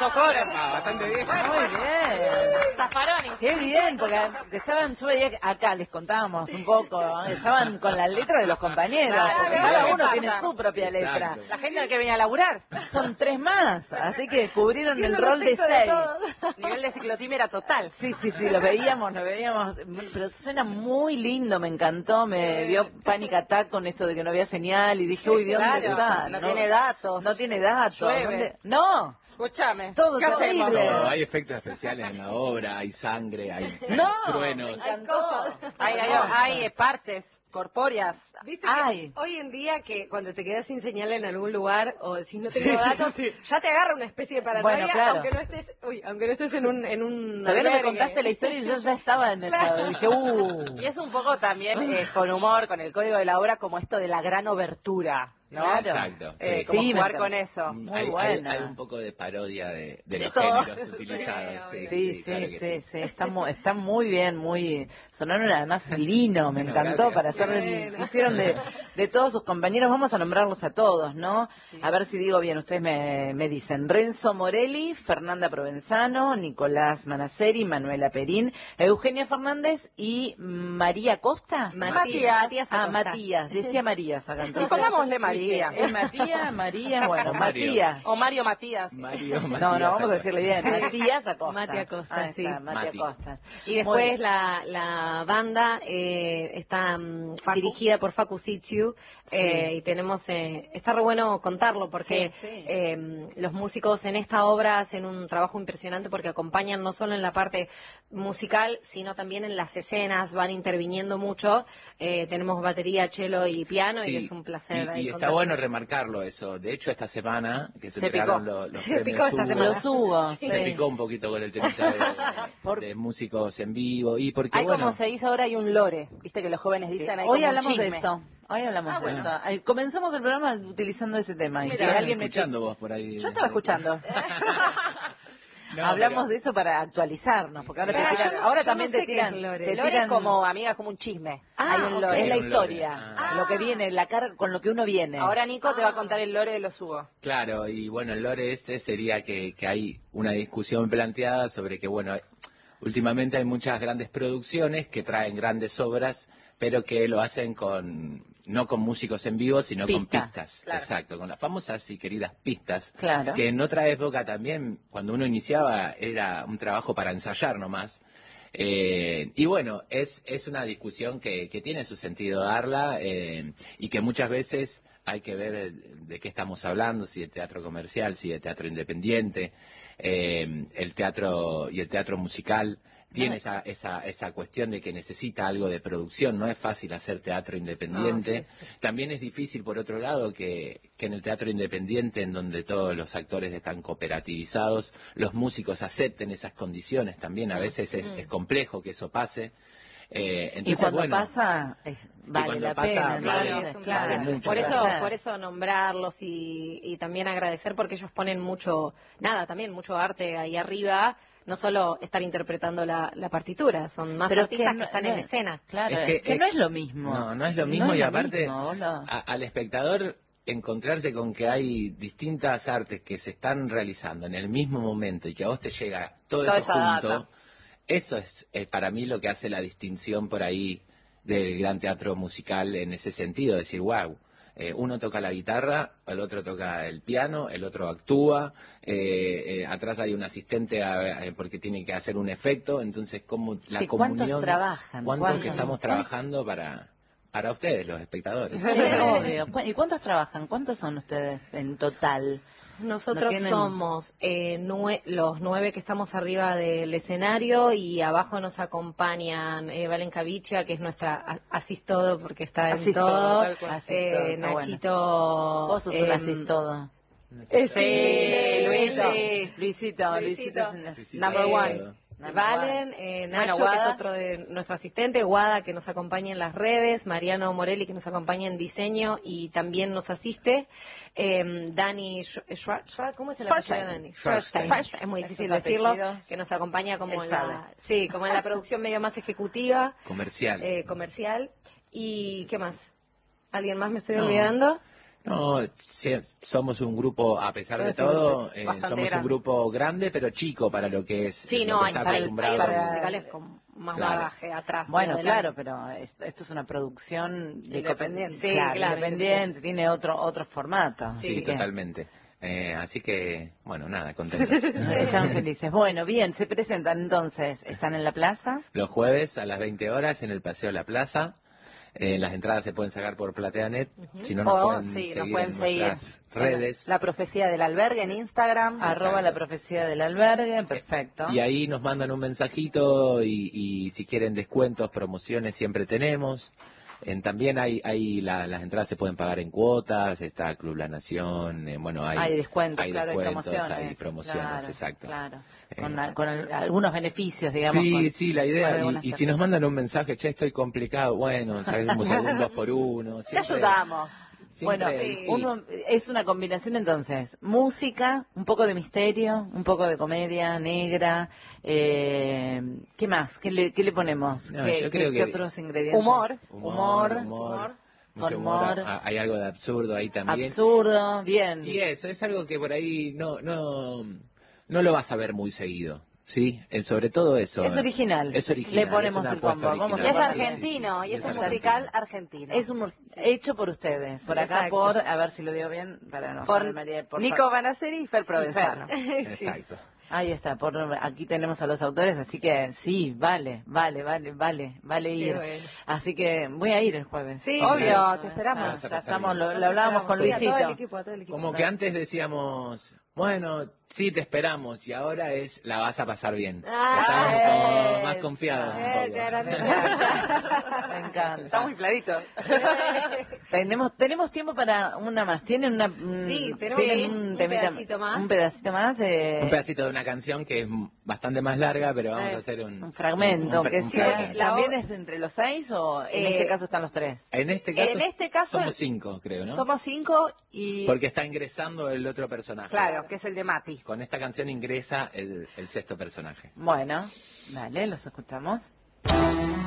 tocó. Bastante bien. Muy bien. Zaffaroni. Qué bien, porque estaban, yo veía que acá les contábamos un poco, estaban con la letra de los compañeros, Claro, porque claro, cada uno pasa. tiene su propia letra. Exacto. La gente que venía a laburar. Son 3 más, así que cubrieron el Haciendo rol los de textos 6. todos. Nivel de ciclotímera total. Sí, lo veíamos, pero suena muy lindo, me encantó, me dio panic attack con esto de que no había señal y dije, uy, ¿de dónde Claro, está? no tiene datos. No tiene datos. Llueve. ¿Dónde? No, Escúchame. todo ¿Qué hacemos? terrible. No, hay efectos especiales en la obra, hay sangre, hay No, truenos. me encantó. Hay partes corpóreas. ¿Viste Ay. que hoy en día que cuando te quedas sin señal en algún lugar o si no tengo datos, ya te agarra una especie de paranoia, Bueno, claro. aunque no estés en un Todavía no me albergue. contaste la historia y yo ya estaba en el lado. Dije, Y es un poco también con humor, con el código de la obra, como esto de la gran obertura, ¿no? Claro. Exacto. Sí. Como Sí, jugar me con eso. Muy buena. Hay un poco de parodia de los todo. géneros utilizados. Sí, claro que sí, está muy bien, sonaron además divino, me Bueno, encantó gracias. para hacer, pusieron de todos sus compañeros, vamos a nombrarlos a todos, ¿no? A ver si digo bien, ustedes me dicen, Renzo Morelli, Fernanda Provenzano, Nicolás Manaceri, Manuela Perín, Eugenia Fernández y María Costa. Matías Ah, Acosta. Matías, decía Marías acá entonces. Pongámosle María. ¿Es Matías? María, bueno, O Mario. Matías. O Mario Matías. Mario No, Matías vamos a Acosta. decirle bien, Matías Acosta. Mati Acosta, Ahí está, sí. Mati Mati. Acosta. Y Muy después bien. la banda está dirigida por Facu Sitsiu y tenemos, está re bueno contarlo porque Sí, sí. los músicos en esta obra hacen un trabajo impresionante porque acompañan no solo en la parte musical, sino también en las escenas, van interviniendo mucho. Tenemos batería, cello y piano Sí, y es un placer. ahí y está contar bueno con ellos. remarcarlo eso. De hecho, esta semana que se Se entregaron picó. los Se premios picó esta Hugo, semana. Los Hugos, se sí. picó un poquito con el temita de músicos en vivo. Y porque, Hay bueno, como se dice ahora, hay un lore. Viste que los jóvenes Sí. dicen, hay Hoy como un hablamos de chisme. eso. Hoy hablamos de bueno. eso. Comenzamos el programa utilizando ese tema. Y que ¿estás alguien me escuchando vos por ahí? Yo estaba escuchando. No, hablamos pero- de eso para actualizarnos, porque ahora, Pero te tiran, yo no- ahora yo también no te sé qué tiran, es lore. te El lore tiran es como, amiga, como un chisme. Ah, Hay un ok. lore. es la Hay un historia, lore. Ah. lo que viene, la cara con lo que uno viene. Ahora Nico te va a contar el lore de los Hugo. Claro, y bueno, el lore este sería que hay una discusión planteada sobre que, bueno, últimamente hay muchas grandes producciones que traen grandes obras, pero que lo hacen no con músicos en vivo, sino con Pista, pistas. claro. Exacto, con las famosas y queridas pistas. Claro. Que en otra época también, cuando uno iniciaba, era un trabajo para ensayar nomás. Y bueno, es una discusión que tiene su sentido darla y que muchas veces hay que ver de qué estamos hablando, si de teatro comercial, si de teatro independiente, el teatro y el teatro musical. Tiene esa cuestión de que necesita algo de producción, no es fácil hacer teatro independiente. También es difícil, por otro lado, que en el teatro independiente, en donde todos los actores están cooperativizados, los músicos acepten esas condiciones también. A veces es complejo que eso pase. Entonces, Y cuando bueno, pasa, vale cuando la pasa, pena. vale, entonces, es un claro. placer. mucho Por eso, placer. por eso nombrarlos y también agradecer porque ellos ponen también mucho arte ahí arriba, no solo estar interpretando la partitura, son más artistas que están en escena. Claro, Es que- no es lo mismo. No es lo mismo y aparte mismo, hola. al espectador encontrarse con que hay distintas artes que se están realizando en el mismo momento y que a vos te llega todo Toda eso esa junto, data. eso es para mí lo que hace la distinción por ahí del gran teatro musical en ese sentido, decir, wow, uno toca la guitarra, el otro toca el piano, el otro actúa, atrás hay un asistente porque tiene que hacer un efecto, entonces como la Sí, comunión, ¿cuántos trabajan? cuántos ¿Cuántos? que estamos trabajando para ustedes, los espectadores. Sí, obvio. ¿Y cuántos trabajan? ¿Cuántos son ustedes en total? Nosotros No tienen- somos los 9 que estamos arriba del escenario y abajo nos acompañan Valenka Vicia, que es nuestra asistodo porque está en Asistodo, todo, tal cual. Asistodo, está Nachito. Vos sos un asís todo. Sí, Luisito Luisito. es Number one. Valen, Nacho, Bueno, que es Guada. otro de nuestro asistente, Guada, que nos acompaña en las redes, Mariano Morelli, que nos acompaña en diseño y también nos asiste, Dani Schwartz, ¿cómo es el apellido de Dani? Schwartzstein. Es muy difícil Esos decirlo, apellidos. que nos acompaña como Él en sabe. como en la producción medio más ejecutiva, Comercial. comercial. ¿Y qué más? ¿Alguien más me estoy No. olvidando? No, somos un grupo, a pesar de Pero todo, bastante somos un grande. grupo grande, pero chico para lo que es. Sí, lo no, que hay está para acostumbrado. musicales con más Claro. bagaje atrás. y Bueno, adelante. claro, pero esto es una producción de Independiente. Sí, Sí, claro, independiente, tiene otro formato. Sí, así que totalmente. Así que, bueno, nada, contentos. están felices. Bueno, bien, se presentan entonces, están en la plaza. Los jueves a las 20 horas en el Paseo de la Plaza. Las entradas se pueden sacar por Plateanet. Si no, nos O, pueden sí, nos seguir pueden en seguir nuestras redes. La profecía del albergue en Instagram. Arroba la profecía del albergue, perfecto. Y ahí nos mandan un mensajito y si quieren descuentos, promociones, siempre tenemos. También las entradas se pueden pagar en cuotas, está Club La Nación, bueno, Hay descuentos, claro, hay descuentos, promociones. hay promociones, Claro, exacto. Claro, con algunos beneficios, digamos. Sí, con- sí, la con idea, algunas y si nos mandan un mensaje, che, estoy complicado, bueno, sabemos algún 2x1. Te ayudamos. Bueno, sí. es una combinación entonces, música, un poco de misterio, un poco de comedia negra, ¿qué más? ¿Qué le ponemos? No, ¿Qué, yo creo qué que- otros ingredientes? Humor. Mucho humor. Hay algo de absurdo ahí también. Absurdo, bien. Y eso es algo que por ahí no lo vas a ver muy seguido, ¿sí? Sobre todo eso. Es original. Es original. Le ponemos es una el apuesta combo. Vamos Y a es original. poner- argentino, y es un argentino. musical argentino. Es hecho por ustedes, por acá, Exacto. por, a ver si lo digo bien, para no Por saber, María, por Nico Banaceri y Fer Provenzano. Sí. Exacto. Ahí está, aquí tenemos a los autores, así que sí, vale ir. bueno. Así que voy a ir el jueves. Sí, obvio, te esperamos. Ya estamos, lo hablábamos con Sí, a todo el Luisito. equipo, a todo el equipo. Como que antes decíamos, bueno, sí, te esperamos, y ahora la vas a pasar bien. Estamos como más confiados. un poco. Me encanta. Estamos infladitos. Tenemos tiempo para una más. ¿Tienen Sí, tenemos ¿tienen un temita- pedacito más. Un pedacito más de... Un pedacito de una canción que es bastante más larga, pero vamos a hacer Un fragmento, un que un sea. fragmento. ¿También es de entre los 6 o en este caso están los 3? En este caso somos 5, creo, ¿no? Somos 5 y... Porque está ingresando el otro personaje. Claro, que es el de Mati. Con esta canción ingresa el sexto personaje. Bueno, dale, los escuchamos.